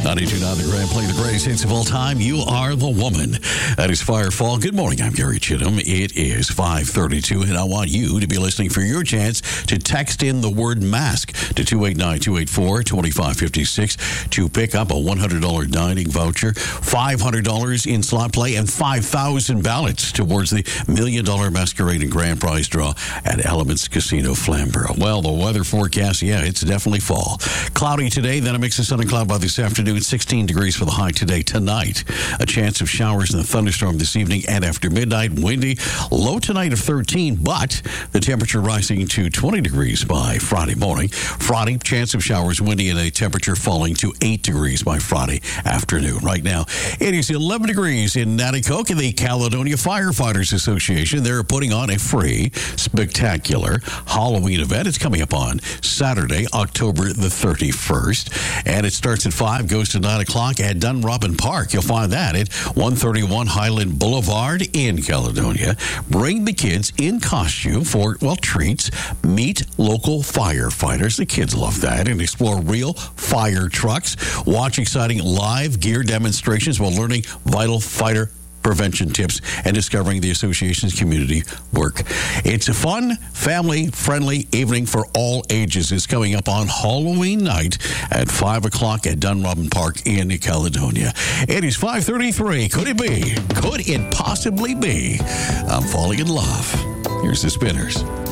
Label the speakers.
Speaker 1: 92.9 The Grand, playing the greatest hits of all time. You are the woman. That is Firefall. Good morning. I'm Gary Chittum. It is 5:32, and I want you to be listening for your chance to text in the word mask to 289-284-2556 to pick up a $100 dining voucher, $500 in slot play, and 5,000 ballots towards the $1 million masquerade and grand prize draw at Elements Casino Flamborough. Well, the weather forecast, it's definitely fall. Cloudy today, then a mix of sun and cloud by this afternoon. 16 degrees for the high today. Tonight, a chance of showers and a thunderstorm this evening and after midnight. Windy. Low tonight of 13, but the temperature rising to 20 degrees by Friday morning. Friday, chance of showers, windy, and a temperature falling to 8 degrees by Friday afternoon. Right now, it is 11 degrees in Nanticoke, and the Caledonia Firefighters Association. They're putting on a free, spectacular Halloween event. It's coming up on Saturday, October the 31st, and it starts at 5, goes to 9 o'clock at Dunrobin Park. You'll find that at 131 Highland Boulevard in Caledonia. Bring the kids in costume for, treats. Meet local firefighters. The kids love that. And explore real fire trucks. Watch exciting live gear demonstrations while learning vital fighter prevention tips and discovering the association's community work. It's a fun, family-friendly evening for all ages. It's coming up on Halloween night at 5 o'clock at Dunrobin Park in Caledonia. It is 5:33. Could it be? Could it possibly be? I'm falling in love. Here's the Spinners.